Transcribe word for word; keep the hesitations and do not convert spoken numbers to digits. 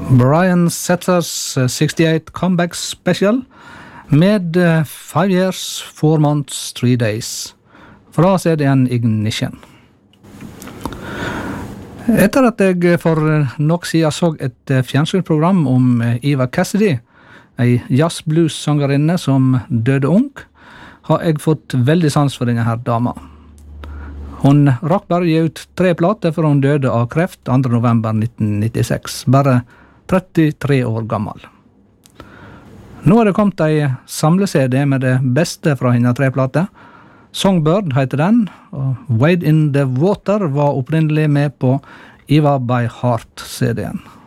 Brian Settler's sixty-eight Comeback Special med Five Years, Four Months, Three Days fra C D-en Ignition. Etter at jeg for nok siden så et fjernsynsprogram om Eva Cassidy, ei jazz-blues-sangerinne som døde ung, har jeg fått veldig sans for denne her dama. Hun rakk bare gi ut tre plater før hun døde av kreft andre november nitten nittiseks, bare trettitre år gammel. Nå er det kommet ei samle-C D med det beste fra henne tre plater. Songbird heter den, og Wade in the Water var opprinnelig med på Eva by Heart C D-en.